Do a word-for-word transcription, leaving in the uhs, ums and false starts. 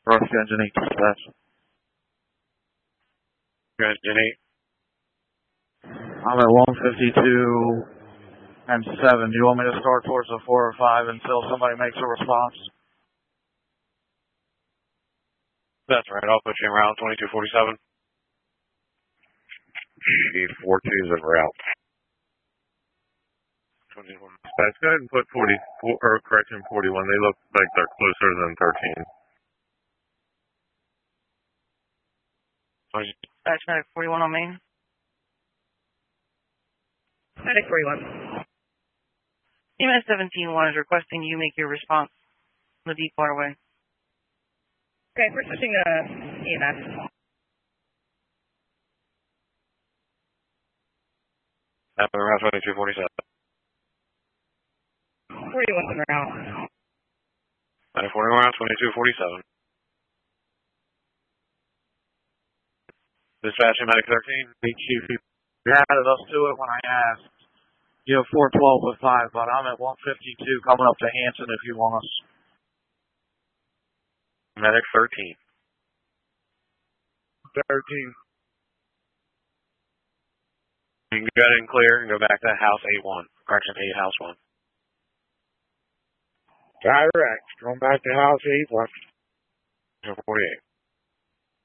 Rush Engine eight dispatch. Engine eight. I'm at one fifty-two and seven. Do you want me to start towards the four or five until somebody makes a response? That's right. I'll put you in route twenty-two forty-seven. four twos of route. twenty-one. Let's go ahead and put forty-four, or correction, forty-one. They look like they're closer than thirteen. Dispatch medic forty-one on main. Medic forty-one. E M S seventeen one is requesting you make your response on the Deepwater Way. Okay, we're switching to E M S. Happen around twenty-two forty-seven. forty-one on route. Medic forty-one around twenty-two forty-seven. Dispatch medic thirteen. Hey, Chief, you added us to it when I asked. You have four twelve with five, but I'm at one fifty-two coming up to Hanson if you want us. Medic thirteen. thirteen. You can go ahead and clear and go back to house eight one. Correction, eight house one. Direct. Going back to house eight one. forty-eight.